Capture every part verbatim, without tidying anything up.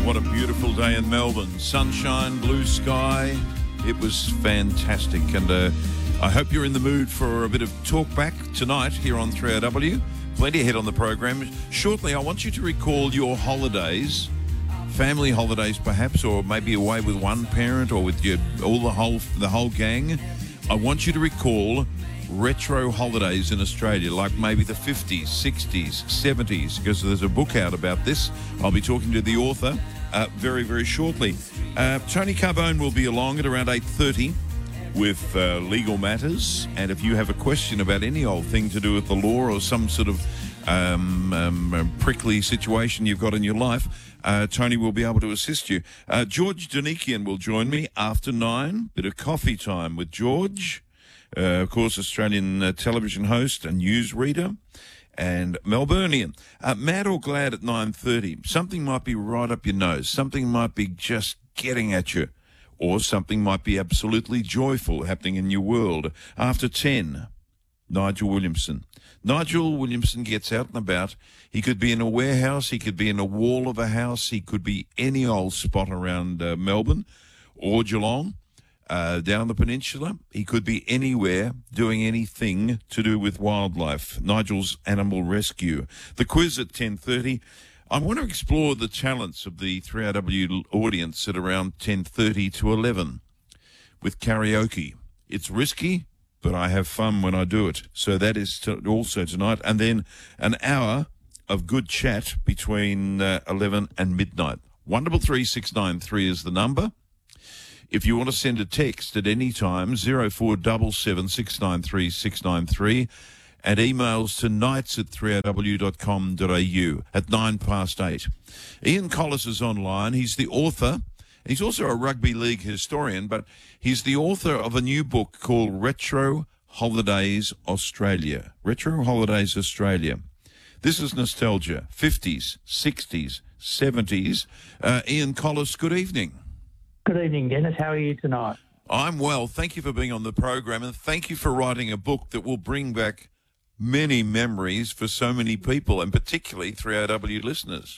What a beautiful day in Melbourne. Sunshine, blue sky. It was fantastic. And uh, I hope you're in the mood for a bit of talk back tonight here on three R W. Plenty ahead on the program. Shortly, I want you to recall your holidays, family holidays perhaps, or maybe away with one parent or with your all the whole the whole gang. I want you to recall retro holidays in Australia, like maybe the fifties, sixties, seventies, because there's a book out about this. I'll be talking to the author uh, very, very shortly. Uh, Tony Carbone will be along at around eight thirty with uh, legal matters, and if you have a question about any old thing to do with the law or some sort of um, um, prickly situation you've got in your life, uh, Tony will be able to assist you. Uh, George Danikian will join me after nine. Bit of coffee time with George. Uh, of course, Australian uh, television host and newsreader and Melburnian. Uh, mad or glad at nine thirty. Something might be right up your nose. Something might be just getting at you. Or something might be absolutely joyful happening in your world. After ten, Nigel Williamson. Nigel Williamson gets out and about. He could be in a warehouse. He could be in a wall of a house. He could be any old spot around uh, Melbourne or Geelong. Uh, down the peninsula. He could be anywhere doing anything to do with wildlife. Nigel's Animal Rescue. The quiz at ten thirty. I want to explore the talents of the three R W audience at around ten thirty to eleven with karaoke. It's risky, but I have fun when I do it. So that is to also tonight. And then an hour of good chat between uh, eleven and midnight. one three three six nine three is the number. If you want to send a text at any time, zero four seven seven six nine three six nine three, and emails to nights at three r w dot com dot a u at nine past eight. Ian Collis is online. He's the author. He's also a rugby league historian, but he's the author of a new book called Retro Holidays Australia. Retro Holidays Australia. This is nostalgia, fifties, sixties, seventies. Uh, Ian Collis, good evening. Good evening, Dennis. How are you tonight? I'm well. Thank you for being on the program, and thank you for writing a book that will bring back many memories for so many people, and particularly three R W listeners.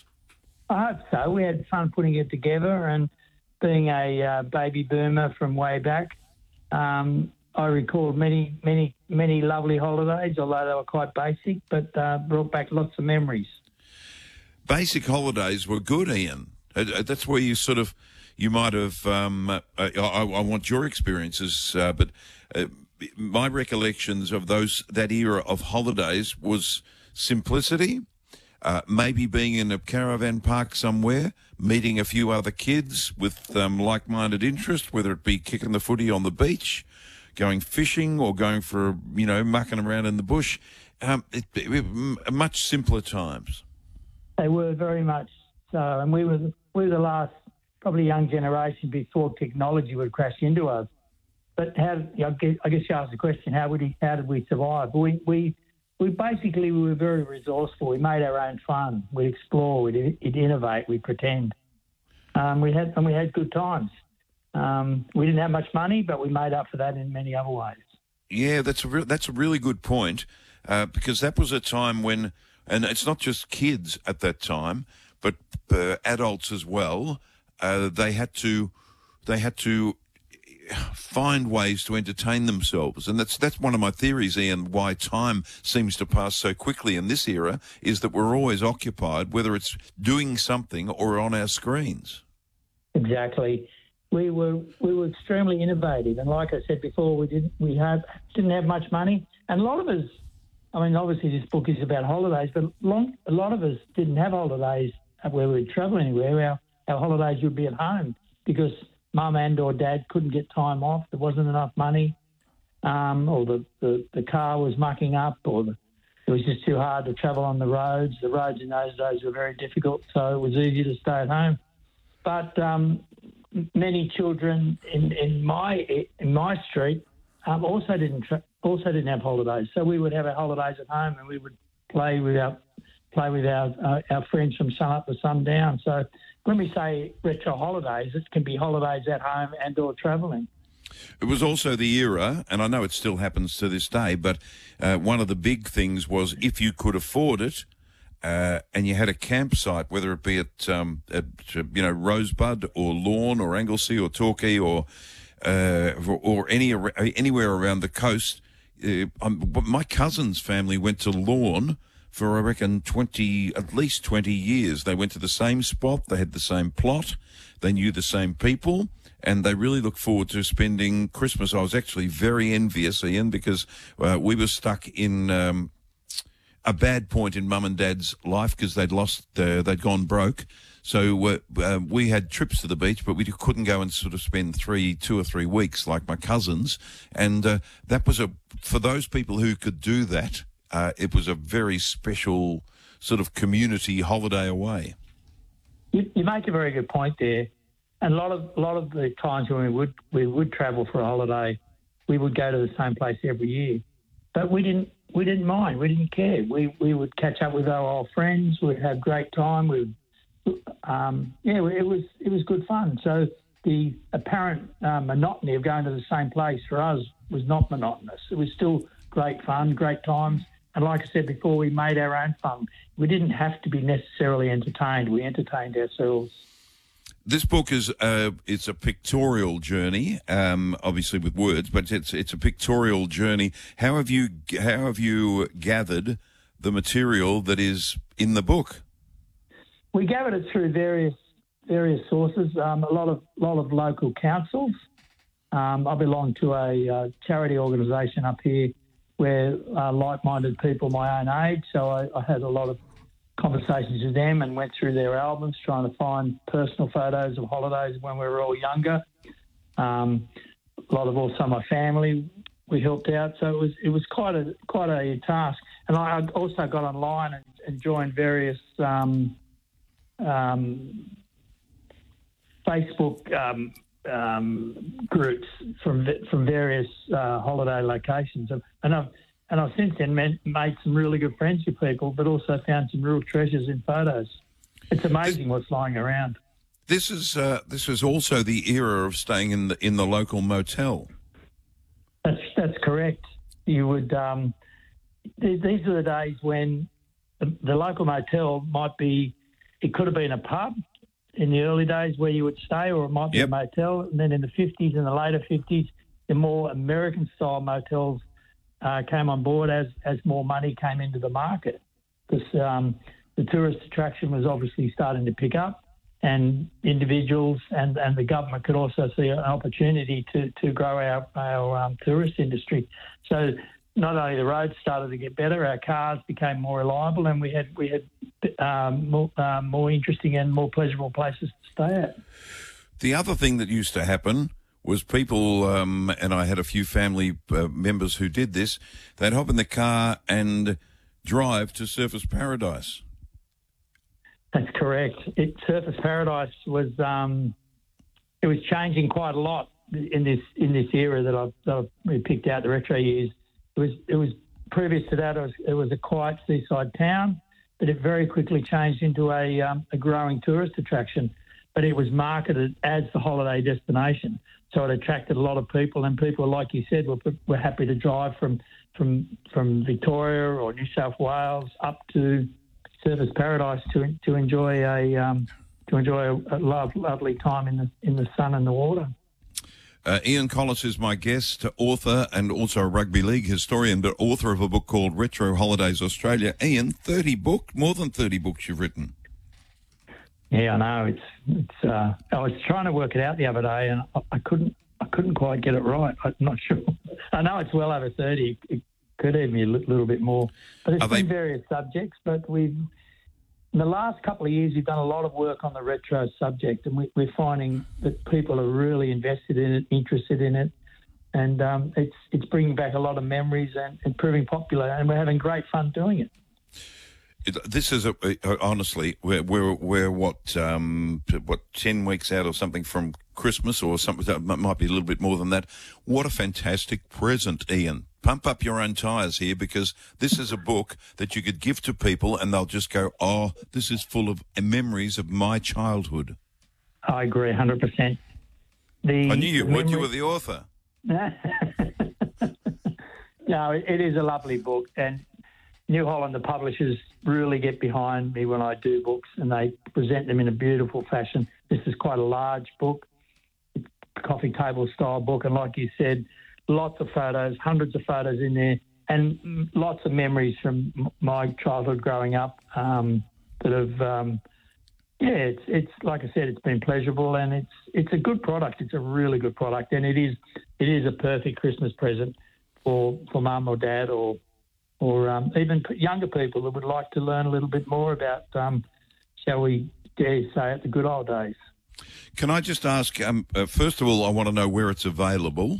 I hope so. We had fun putting it together, and being a uh, baby boomer from way back, um, I recalled many, many, many lovely holidays, although they were quite basic, but uh, brought back lots of memories. Basic holidays were good, Ian. Uh, that's where you sort of... You might have, um, uh, I, I want your experiences, uh, but uh, my recollections of those that era of holidays was simplicity, uh, maybe being in a caravan park somewhere, meeting a few other kids with um, like-minded interest, whether it be kicking the footy on the beach, going fishing or going for, you know, mucking around in the bush. Um, it, it, much simpler times. They were very much so, and we were, we were the last... probably young generation before technology would crash into us. But how? I guess, I guess you asked the question: How would he, how did we survive? We we we basically we were very resourceful. We made our own fun. We'd explore. We'd, we'd innovate. We'd pretend. Um, we had and we had good times. Um, we didn't have much money, but we made up for that in many other ways. Yeah, that's a re- that's a really good point uh, because that was a time when, and it's not just kids at that time, but uh, adults as well. Uh, they had to, they had to find ways to entertain themselves, and that's that's one of my theories, Ian. Why time seems to pass so quickly in this era is that we're always occupied, whether it's doing something or on our screens. Exactly, we were we were extremely innovative, and like I said before, we didn't we had didn't have much money, and a lot of us. I mean, obviously, this book is about holidays, but long, a lot of us didn't have holidays where we'd travel anywhere. Our Our holidays would be at home because mum and or dad couldn't get time off. There wasn't enough money, um, or the, the, the car was mucking up, or the, it was just too hard to travel on the roads. The roads in those days were very difficult, so it was easier to stay at home. But um, many children in, in my in my street um, also didn't tra- also didn't have holidays. So we would have our holidays at home, and we would play with our play with our uh, our friends from sun up to sundown. So when we say retro holidays, it can be holidays at home and or travelling. It was also the era, and I know it still happens to this day, but uh, one of the big things was if you could afford it, uh, and you had a campsite, whether it be at, um, at you know Rosebud or Lorne or Anglesea or Torquay or uh, or any anywhere around the coast. Uh, um, my cousin's family went to Lorne for, I reckon, twenty, at least twenty years. They went to the same spot. They had the same plot. They knew the same people, and they really look forward to spending Christmas. I was actually very envious, Ian, because uh, we were stuck in um, a bad point in Mum and Dad's life because they'd lost, uh, they'd gone broke. So uh, uh, we had trips to the beach, but we couldn't go and sort of spend three, two or three weeks like my cousins. And uh, that was a, for those people who could do that, uh, it was a very special sort of community holiday away. You, you make a very good point there. And a lot of a lot of the times when we would we would travel for a holiday, we would go to the same place every year. But we didn't we didn't mind. We didn't care. We we would catch up with our old friends. We'd have a great time. We would, um, yeah, it was it was good fun. So the apparent uh, monotony of going to the same place for us was not monotonous. It was still great fun, great times. And like I said before, we made our own fun. We didn't have to be necessarily entertained. We entertained ourselves. This book is uh, it's a pictorial journey, um, obviously with words, but it's it's a pictorial journey. How have you how have you gathered the material that is in the book? We gathered it through various various sources. Um, a lot of lot of local councils. Um, I belong to a uh, charity organisation up here where uh, like-minded people my own age, so I, I had a lot of conversations with them and went through their albums trying to find personal photos of holidays when we were all younger. Um, a lot of also my family we helped out, so it was it was quite a quite a task. And I also got online and, and joined various um, um, Facebook um, um, groups from from various uh, holiday locations, and I've and I've since then made, made some really good friends with people, but also found some real treasures in photos. It's amazing what's lying around. This is uh, this was also the era of staying in the in the local motel. That's that's correct. You would. Um, th- these are the days when the, the local motel might be. It could have been a pub in the early days where you would stay, or it might be yep. a motel. And then in the fifties and the later fifties, the more American-style motels uh, came on board as, as more money came into the market. Because um, the tourist attraction was obviously starting to pick up, and individuals and, and the government could also see an opportunity to, to grow our, our um, tourist industry. So not only the roads started to get better, our cars became more reliable, and we had we had um, more, um, more interesting and more pleasurable places to stay at. The other thing that used to happen was people, um, and I had a few family uh, members who did this, they'd hop in the car and drive to Surfers Paradise. That's correct. It, Surfers Paradise was um, it was changing quite a lot in this in this era that I've, that I've picked out, the retro years. It was it was previous to that. It was it was a quiet seaside town, but it very quickly changed into a um, a growing tourist attraction. But it was marketed as the holiday destination, so it attracted a lot of people. And people, like you said, were were happy to drive from from from Victoria or New South Wales up to Surfers Paradise to to enjoy a um, to enjoy a, a love, lovely time in the in the sun and the water. Uh, Ian Collis is my guest, author and also a rugby league historian, but author of a book called Retro Holidays Australia. Ian, thirty books, more than thirty books you've written. Yeah, I know. It's it's. Uh, I was trying to work it out the other day, and I, I couldn't. I couldn't quite get it right. I'm not sure. I know it's well over thirty. It could even be a little bit more, but it's Are been they... various subjects. But we've in the last couple of years, we've done a lot of work on the retro subject, and we, we're finding that people are really invested in it, interested in it, and um, it's it's bringing back a lot of memories and, and proving popular, and we're having great fun doing it. It, this is a, a, honestly, we're we're, we're what um, what ten weeks out or something from Christmas, or something that might be a little bit more than that. What a fantastic present, Ian! Pump up your own tyres here, because this is a book that you could give to people, and they'll just go, "Oh, this is full of memories of my childhood." I agree, one hundred percent. The I knew you would. memory... You were the author. No, it, it is a lovely book, and New Holland, the publishers, really get behind me when I do books, and they present them in a beautiful fashion. This is quite a large book, coffee table style book, and like you said, lots of photos, hundreds of photos in there, and lots of memories from my childhood growing up um, that have, um, yeah, it's it's like I said, it's been pleasurable, and it's it's a good product. It's a really good product, and it is it is a perfect Christmas present for for mum or dad or or um, even younger people that would like to learn a little bit more about, um, shall we dare say it, the good old days. Can I just ask, um, uh, first of all, I want to know where it's available.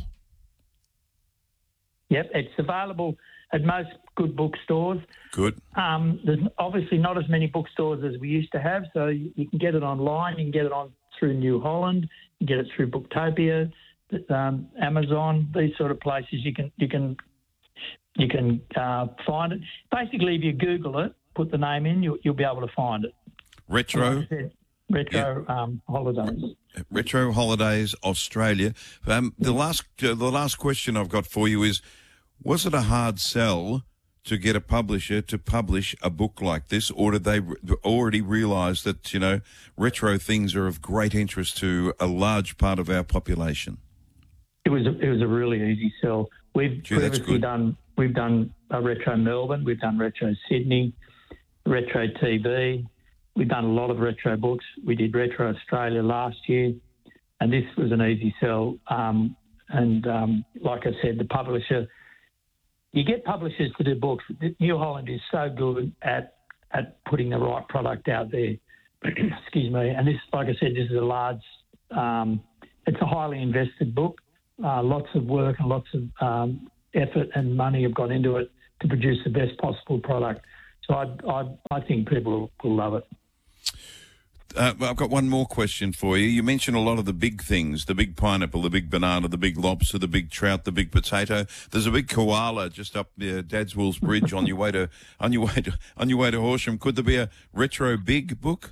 Yep, it's available at most good bookstores. Good. Um, there's obviously not as many bookstores as we used to have, so you, you can get it online. You can get it on through New Holland. You can get it through Booktopia, um, Amazon, these sort of places. You can you can you can uh, find it. Basically, if you Google it, put the name in, you, you'll be able to find it. Retro. Like I said, Retro yeah. um, Holidays. Retro Holidays Australia. Um, the last uh, the last question I've got for you is, was it a hard sell to get a publisher to publish a book like this, or did they re- already realise that, you know, retro things are of great interest to a large part of our population? It was a, it was a really easy sell. We've Gee, previously done we've done a Retro Melbourne, we've done Retro Sydney, Retro T V. We've done a lot of retro books. We did Retro Australia last year, and this was an easy sell. Um, and um, like I said, the publisher, you get publishers to do books. New Holland is so good at at putting the right product out there. Excuse me. And this, like I said, this is a large, um, it's a highly invested book. Uh, lots of work and lots of um, effort and money have gone into it to produce the best possible product. So I I, I think people will, will love it. Uh, I've got one more question for you. You mentioned a lot of the big things, the big pineapple, the big banana, the big lobster, the big trout, the big potato. There's a big koala just up uh, Dadswills Bridge on your way to on your way to on your way to Horsham. Could there be a retro big book?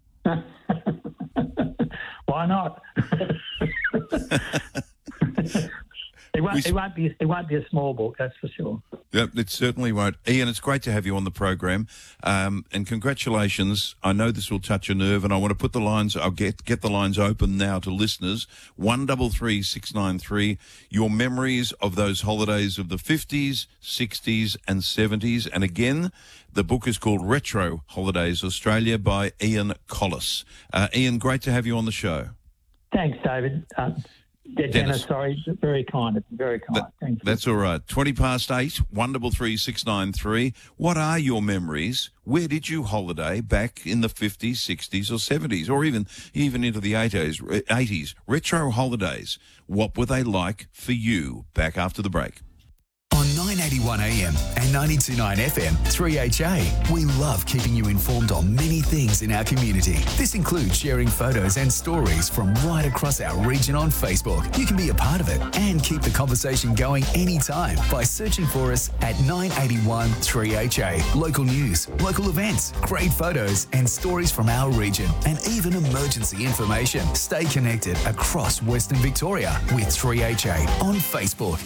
Why not? It won't, it won't be. It won't be a small book, that's for sure. Yep, it certainly won't. Ian, it's great to have you on the program, um, and congratulations. I know this will touch a nerve, and I want to put the lines. I'll get get the lines open now to listeners. One double three six nine three. Your memories of those holidays of the fifties, sixties, and seventies, and again, the book is called Retro Holidays Australia by Ian Collis. Uh, Ian, great to have you on the show. Thanks, David. Uh, Dennis, Dennis, sorry, very kind, very kind. That, Thank you. That's all right. Twenty past eight, one double three six nine three. What are your memories? Where did you holiday back in the fifties, sixties, or seventies, or even even into the eighties? Eighties retro holidays. What were they like for you? Back after the break. On nine eighty-one A M and ninety-two point nine F M, three H A, we love keeping you informed on many things in our community. This includes sharing photos and stories from right across our region on Facebook. You can be a part of it and keep the conversation going anytime by searching for us at nine eighty-one three H A. Local news, local events, great photos and stories from our region, and even emergency information. Stay connected across Western Victoria with three H A on Facebook.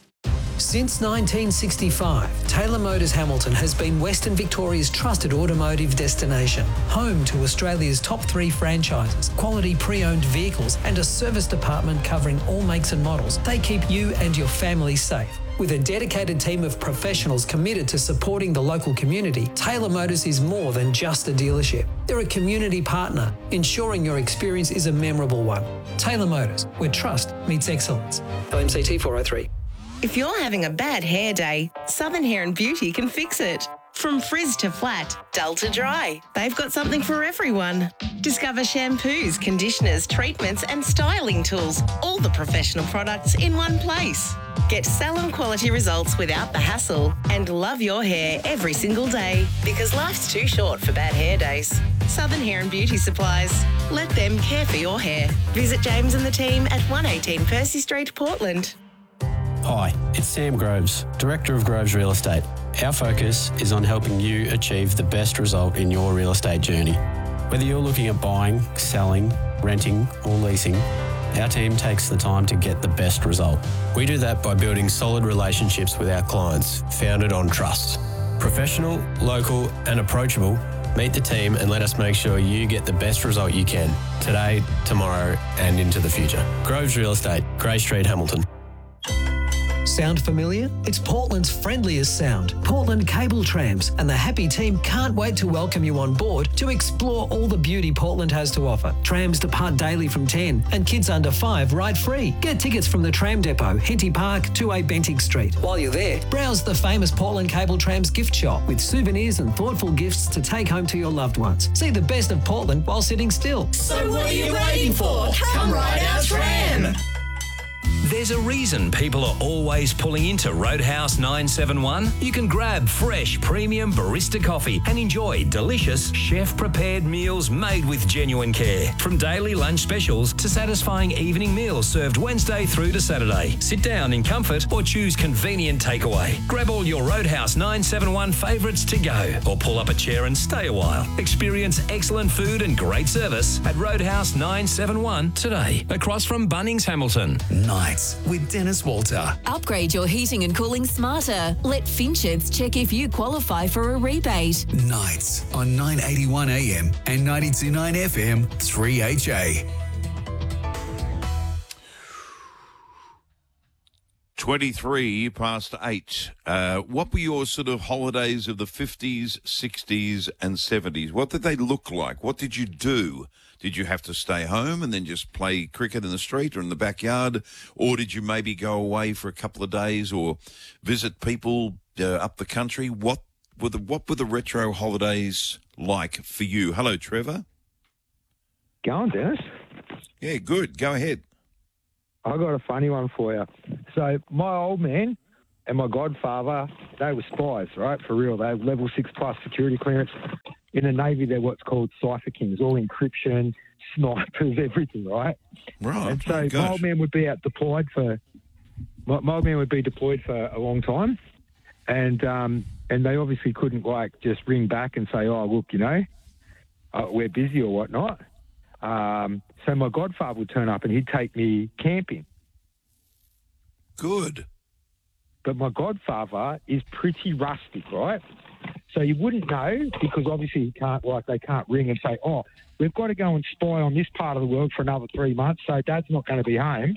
Since nineteen sixty-five, Taylor Motors Hamilton has been Western Victoria's trusted automotive destination, home to Australia's top three franchises, quality pre-owned vehicles, and a service department covering all makes and models. They keep you and your family safe. With a dedicated team of professionals committed to supporting the local community, Taylor Motors is more than just a dealership. They're a community partner, ensuring your experience is a memorable one. Taylor Motors, where trust meets excellence. L M C T four oh three. If you're having a bad hair day, Southern Hair and Beauty can fix it. From frizz to flat, dull to dry, they've got something for everyone. Discover shampoos, conditioners, treatments and styling tools, all the professional products in one place. Get salon quality results without the hassle and love your hair every single day, because life's too short for bad hair days. Southern Hair and Beauty Supplies. Let them care for your hair. Visit James and the team at one eighteen Percy Street, Portland. Hi, it's Sam Groves, Director of Groves Real Estate. Our focus is on helping you achieve the best result in your real estate journey. Whether you're looking at buying, selling, renting or leasing, our team takes the time to get the best result. We do that by building solid relationships with our clients, founded on trust. Professional, local and approachable. Meet the team and let us make sure you get the best result you can today, tomorrow and into the future. Groves Real Estate, Grey Street, Hamilton. Sound familiar? It's Portland's friendliest sound, Portland Cable Trams, and the happy team can't wait to welcome you on board to explore all the beauty Portland has to offer. Trams depart daily from ten and kids under five ride free. Get tickets from the Tram Depot, Henty Park, two A Bentinck Street. While you're there, browse the famous Portland Cable Trams gift shop with souvenirs and thoughtful gifts to take home to your loved ones. See the best of Portland while sitting still. So what are you waiting for? Come ride our tram! There's a reason people are always pulling into Roadhouse nine seven one. You can grab fresh premium barista coffee and enjoy delicious chef-prepared meals made with genuine care. From daily lunch specials to satisfying evening meals served Wednesday through to Saturday. Sit down in comfort or choose convenient takeaway. Grab all your Roadhouse nine seven one favourites to go or pull up a chair and stay a while. Experience excellent food and great service at Roadhouse nine seven one today, across from Bunnings, Hamilton. Nights with Dennis Walter. Upgrade your heating and cooling smarter. Let Finchard's check if you qualify for a rebate. Nights on nine eighty-one A M and ninety-two point nine F M, three H A. twenty-three past eight. Uh, what were your sort of holidays of the fifties, sixties and seventies? What did they look like? What did you do? Did you have to stay home and then just play cricket in the street or in the backyard? Or did you maybe go away for a couple of days or visit people uh, up the country? What were the, what were the retro holidays like for you? Hello, Trevor. Go on, Dennis. Yeah, good. Go ahead. I got a funny one for you. So my old man and my godfather, they were spies, right? For real. They have level six plus security clearance. In the Navy, they're what's called Cypher Kings, all encryption, snipers, everything, right? Right. And so oh, my old man would be out deployed for, my, my old man would be deployed for a long time. And um, and they obviously couldn't, like, just ring back and say, oh, look, you know, uh, we're busy or whatnot. Um, so my godfather would turn up and he'd take me camping. Good. But my godfather is pretty rustic, right? So you wouldn't know because obviously you can't, like, they can't ring and say, oh, we've got to go and spy on this part of the world for another three months, so Dad's not going to be home.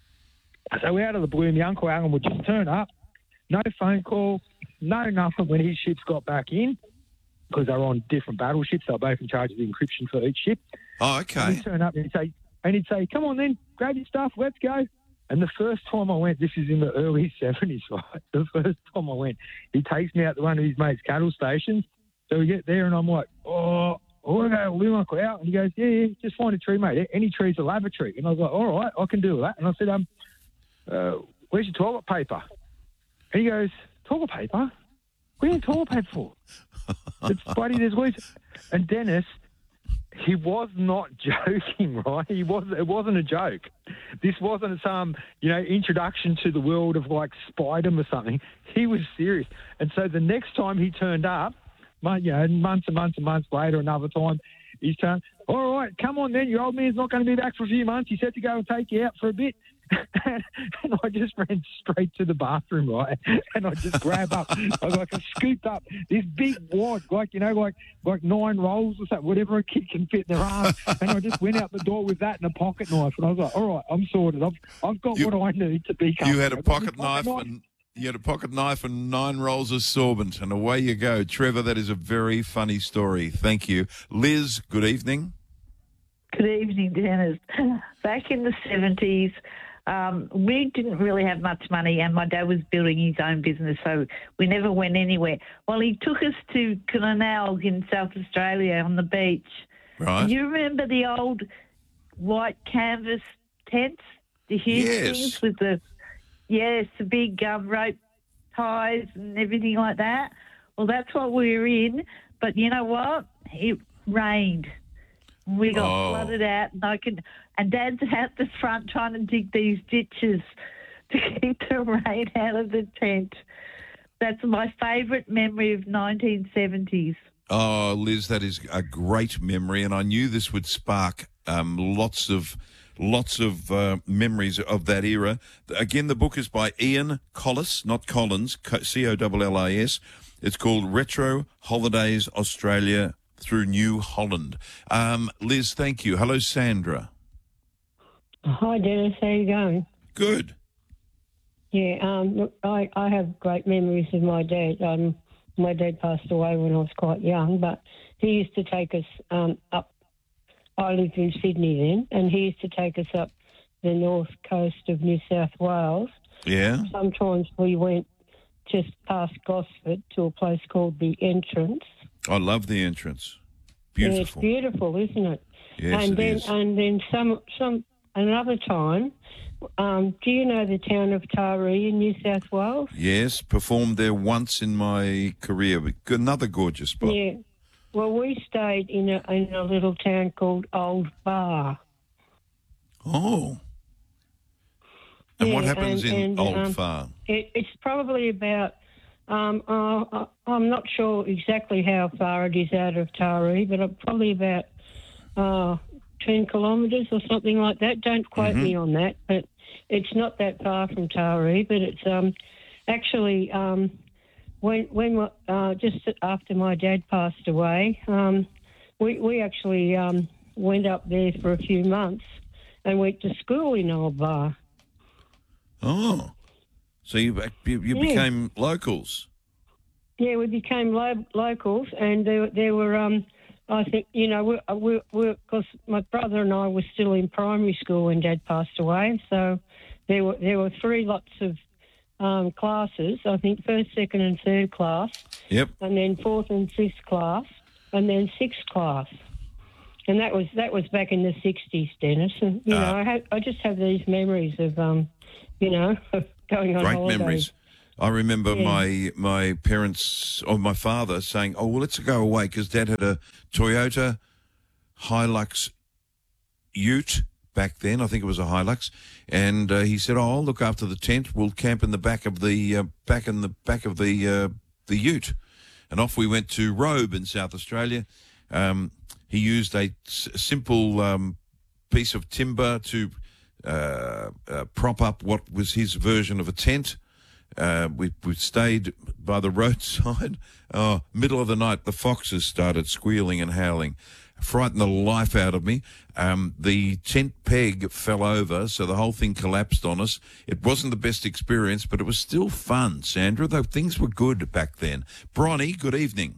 So out of the blue, my Uncle Alan would just turn up, no phone call, no nothing when his ships got back in because they were on different battleships. They were both in charge of the encryption for each ship. Oh, okay. And he'd turn up and he'd say, and he'd say, come on then, grab your stuff, let's go. And the first time I went, this is in the early seventies, right? The first time I went, he takes me out to one of his mates' cattle stations. So we get there and I'm like, oh, I want to go with Uncle out. And he goes, yeah, yeah, just find a tree, mate. Any tree's a lavatory. And I was like, all right, I can do that. And I said, um, uh, where's your toilet paper? And he goes, toilet paper? What are you in toilet paper for? It's bloody, there's always... And Dennis... He was not joking, right? He was. It wasn't a joke. This wasn't some, you know, introduction to the world of like Spidem or something. He was serious. And so the next time he turned up, you know, months and months and months later, another time, he's turned, all right, come on then, your old man's not going to be back for a few months. He said to go and take you out for a bit. and I just ran straight to the bathroom, right? And I just grabbed up, I was like, I scooped up this big wad, like, you know, like like nine rolls or something, whatever a kid can fit in their arm. And I just went out the door with that and a pocket knife. And I was like, all right, I'm sorted. I've, I've got you, what I need to be comfortable. You had a pocket knife, pocket knife and you had a pocket knife and nine rolls of sorbent, and away you go. Trevor, that is a very funny story. Thank you. Liz, good evening. Good evening, Dennis. Back in the seventies, Um, we didn't really have much money and my dad was building his own business, so we never went anywhere. Well, he took us to Clonell in South Australia on the beach. Right. You remember the old white canvas tents? The huge yes. things with the, yes, the big um, rope ties and everything like that? Well, that's what we were in, but you know what? It rained. We got oh. flooded out, and I could, and Dad's out the front trying to dig these ditches to keep the rain out of the tent. That's my favourite memory of nineteen seventies. Oh, Liz, that is a great memory, and I knew this would spark um, lots of lots of uh, memories of that era. Again, the book is by Ian Collis, not Collins, C O L L I S. It's called Retro Holidays Australia through New Holland. Um, Liz, thank you. Hello, Sandra. Hi, Dennis. How you going? Good. Yeah, um, look, I, I have great memories of my dad. Um, my dad passed away when I was quite young, but he used to take us um, up. I lived in Sydney then, and he used to take us up the north coast of New South Wales. Yeah. Sometimes we went just past Gosford to a place called The Entrance. I love The Entrance. Yeah, Beautiful. it's beautiful, isn't it? Yes, and it then, is. And then some, some another time, um, do you know the town of Taree in New South Wales? Yes, performed there once in my career. Another gorgeous spot. Yeah. Well, we stayed in a, in a little town called Old Bar. Oh. And yeah, what happens and, in and, Old um, Far? It, it's probably about, um, uh, I'm not sure exactly how far it is out of Taree, but probably about uh, ten kilometres or something like that. Don't quote Mm-hmm. me on that, but it's not that far from Taree. But it's um, actually um, when when uh, just after my dad passed away, um, we we actually um, went up there for a few months and went to school in Old Bar. Oh. So you you, you Yeah. became locals. Yeah, we became lo- locals, and there, there were, um, I think, you know, we, we, we, because my brother and I were still in primary school when Dad passed away, so there were there were three lots of um, classes. I think first, second, and third class. Yep. And then fourth and fifth class, and then sixth class. And that was that was back in the sixties, Dennis. And you Ah. know, I have, I just have these memories of, um, you know, going on Great holidays. memories. I remember Yeah. my my parents or my father saying, "Oh, well, let's go away," because Dad had a Toyota Hilux Ute back then. I think it was a Hilux, and uh, he said, "Oh, I'll look after the tent. We'll camp in the back of the uh, back in the back of the uh, the Ute," and off we went to Robe in South Australia. Um, he used a s- simple um, piece of timber to uh, uh, prop up what was his version of a tent. Uh, we, we stayed by the roadside. Oh, middle of the night, the foxes started squealing and howling. Frightened the life out of me. Um, the tent peg fell over, so the whole thing collapsed on us. It wasn't the best experience, but it was still fun, Sandra, though things were good back then. Bronnie, good evening.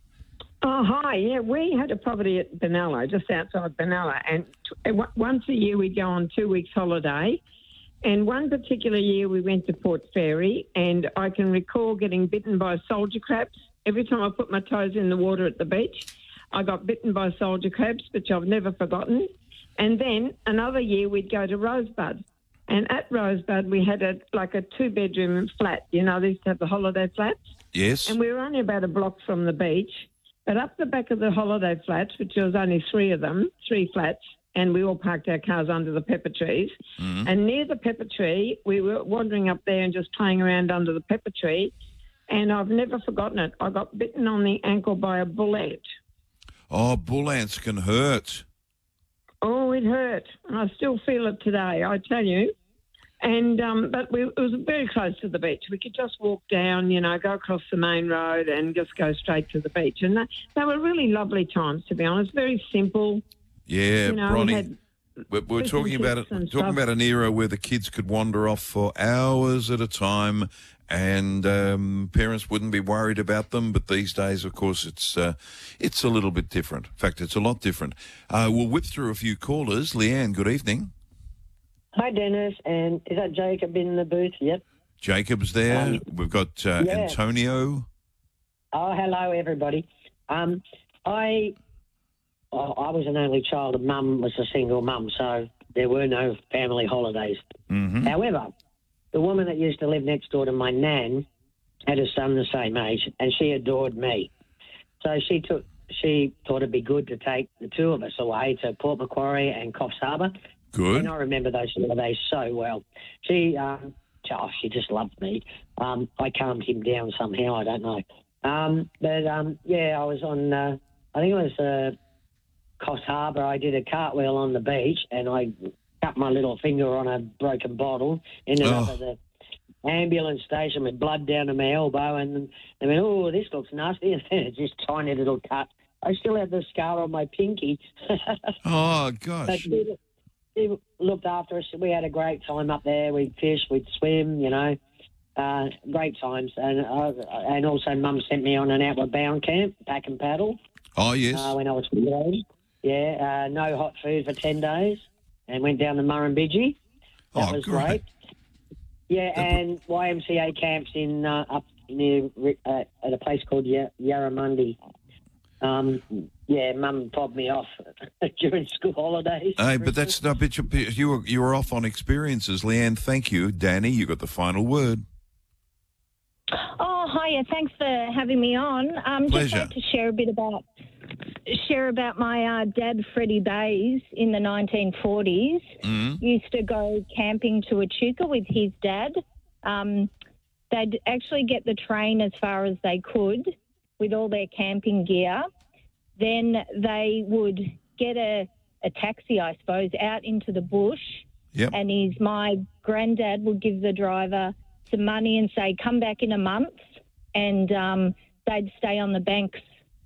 Oh, hi. Yeah, we had a property at Benalla, just outside Benalla, and t- w- once a year we'd go on two weeks holiday. And one particular year we went to Port Fairy, and I can recall getting bitten by soldier crabs. Every time I put my toes in the water at the beach, I got bitten by soldier crabs, which I've never forgotten. And then another year we'd go to Rosebud. And at Rosebud we had a like a two-bedroom flat. You know, they used to have the holiday flats. Yes. And we were only about a block from the beach. But up the back of the holiday flats, which was only three of them, three flats, and we all parked our cars under the pepper trees. Mm-hmm. And near the pepper tree, we were wandering up there and just playing around under the pepper tree. And I've never forgotten it. I got bitten on the ankle by a bull ant. Oh, bull ants can hurt. Oh, it hurt. And I still feel it today, I tell you. And um, but we, it was very close to the beach. We could just walk down, you know, go across the main road and just go straight to the beach. And that, they were really lovely times, to be honest. Very simple. Yeah, You know, Bronnie. we had We're, we're fish talking and about it. chips We're and talking stuff. about an era where the kids could wander off for hours at a time, and um, parents wouldn't be worried about them. But these days, of course, it's uh, it's a little bit different. In fact, it's a lot different. Uh, we'll whip through a few callers. Leanne, good evening. Hi, Dennis. And is that Jacob in the booth yet? Jacob's there. Um, We've got uh, yeah. Antonio. Oh, hello, everybody. Um, I oh, I was an only child, and Mum was a single mum, so there were no family holidays. Mm-hmm. However, the woman that used to live next door to my nan had a son the same age, and she adored me. So she took. She thought it'd be good to take the two of us away to Port Macquarie and Coffs Harbour. Good. And I remember those holidays so well. She, um, oh, she just loved me. Um, I calmed him down somehow. I don't know. Um, but um, yeah, I was on. Uh, I think it was uh, Coffs Harbour. I did a cartwheel on the beach, and I cut my little finger on a broken bottle. Ended Oh. up at the ambulance station with blood down to my elbow, and they went, oh, this looks nasty. And it's just tiny little cut. I still have the scar on my pinky. Oh, But gosh. they, they looked after us. We had a great time up there. We'd fish, we'd swim, you know. Uh, great times. And uh, and also Mum sent me on an outward bound camp, pack and paddle. Oh, yes. Uh, when I was fifteen. Yeah, uh, no hot food for ten days, and went down to Murrumbidgee. That Oh, was great. great. Yeah, and Y M C A camps in uh, up near uh, at a place called y- Yarramundi. Um, yeah, Mum fobbed me off during school holidays. Hey, but that's no, but you, you were you were off on experiences, Leanne. Thank you, Danny. You got the final word. Oh, hiya. Thanks for having me on. Um, Pleasure. Just like to share a bit about share about my uh, dad, Freddie Bays, in the nineteen forties. Mm. Used to go camping to Echuca with his dad. Um, they'd actually get the train as far as they could with all their camping gear. Then they would get a, a taxi, I suppose, out into the bush. Yep. And his my granddad would give the driver some money and say, come back in a month. And um, they'd stay on the banks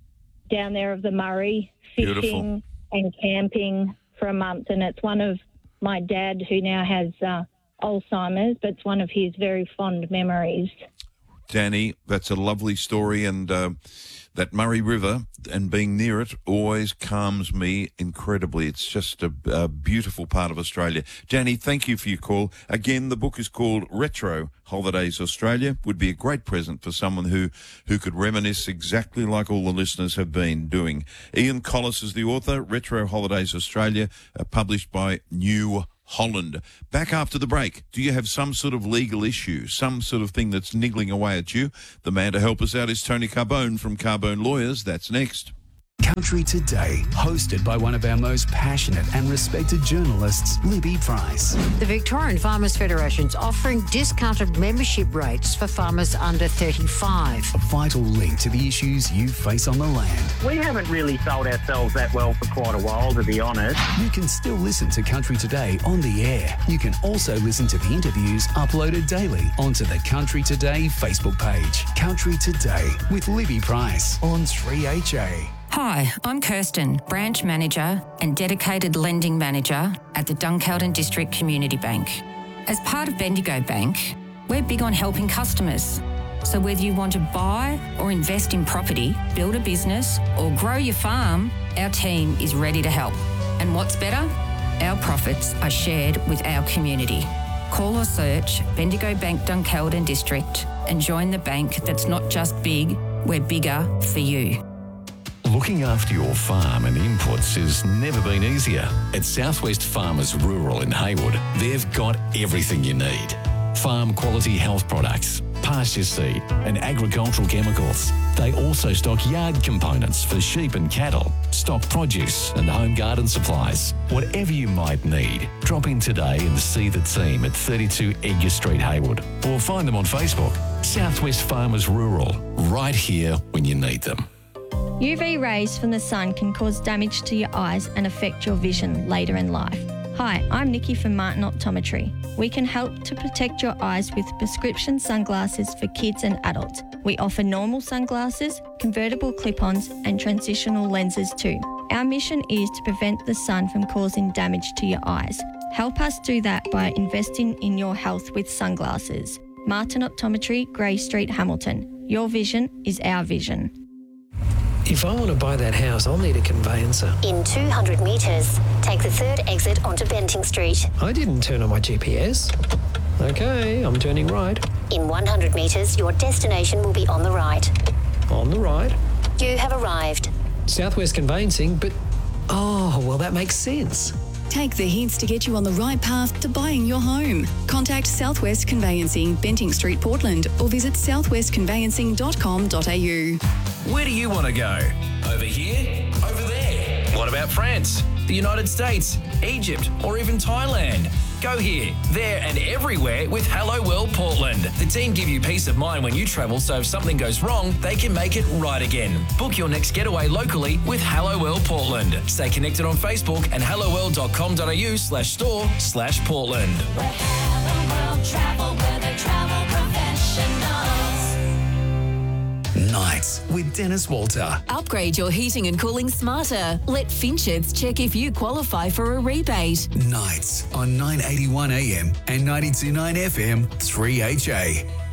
down there of the Murray, fishing Beautiful. and camping for a month. And it's one of my dad, who now has uh, Alzheimer's, but it's one of his very fond memories. Danny, that's a lovely story, and uh, that Murray River and being near it always calms me incredibly. It's just a, a beautiful part of Australia. Danny, thank you for your call. Again, the book is called Retro Holidays Australia. Would be a great present for someone who, who could reminisce exactly like all the listeners have been doing. Ian Collis is the author, Retro Holidays Australia, uh, published by New Holland. Back after the break, do you have some sort of legal issue, some sort of thing that's niggling away at you? The man to help us out is Tony Carbone from Carbone Lawyers. That's next. Country Today, hosted by one of our most passionate and respected journalists, Libby Price. The Victorian Farmers Federation's offering discounted membership rates for farmers under thirty-five. A vital link to the issues you face on the land. We haven't really sold ourselves that well for quite a while, to be honest. You can still listen to Country Today on the air. You can also listen to the interviews uploaded daily onto the Country Today Facebook page. Country Today with Libby Price on three H A. Hi, I'm Kirsten, Branch Manager and Dedicated Lending Manager at the Dunkeld District Community Bank. As part of Bendigo Bank, we're big on helping customers. So whether you want to buy or invest in property, build a business or grow your farm, our team is ready to help. And what's better? Our profits are shared with our community. Call or search Bendigo Bank Dunkeld District and join the bank that's not just big, we're bigger for you. Looking after your farm and inputs has never been easier. At Southwest Farmers Rural in Haywood, they've got everything you need. Farm quality health products, pasture seed and agricultural chemicals. They also stock yard components for sheep and cattle, stock produce and home garden supplies. Whatever you might need, drop in today and see the team at thirty-two Edgar Street, Haywood, or find them on Facebook. Southwest Farmers Rural, right here when you need them. U V rays from the sun can cause damage to your eyes and affect your vision later in life. Hi, I'm Nikki from Martin Optometry. We can help to protect your eyes with prescription sunglasses for kids and adults. We offer normal sunglasses, convertible clip-ons and transitional lenses too. Our mission is to prevent the sun from causing damage to your eyes. Help us do that by investing in your health with sunglasses. Martin Optometry, Grey Street, Hamilton. Your vision is our vision. If I want to buy that house, I'll need a conveyancer. In two hundred metres, take the third exit onto Benting Street. I didn't turn on my G P S. Okay, I'm turning right. In one hundred metres, your destination will be on the right. On the right. You have arrived. Southwest Conveyancing, but... Oh, well, that makes sense. Take the hints to get you on the right path to buying your home. Contact Southwest Conveyancing, Benting Street, Portland, or visit southwest conveyancing dot com dot a u. Where do you want to go? Over here? Over there? What about France, the United States, Egypt, or even Thailand? Go here, there and everywhere with Hello World Portland. The team give you peace of mind when you travel, so if something goes wrong, they can make it right again. Book your next getaway locally with Hello World Portland. Stay connected on Facebook and hello world dot com dot a u slash store slash Portland. Where Hello World travel, where they travel. Nights with Dennis Walter. Upgrade your heating and cooling smarter. Let Finchard's check if you qualify for a rebate. Nights on nine eighty-one A M and ninety-two point nine F M three H A.